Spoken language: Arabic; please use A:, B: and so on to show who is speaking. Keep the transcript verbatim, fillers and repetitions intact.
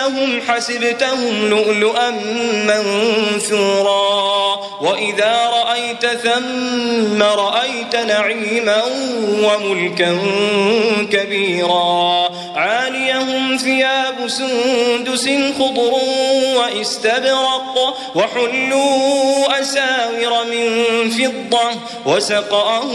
A: إنهم حسبتهم لؤلؤا منثورا وإذا رأيت ثم رأيت نعيما وملكا كبيرا عاليهم ثياب سندس خضر واستبرق وحلوا أساور من فضة وسقاهم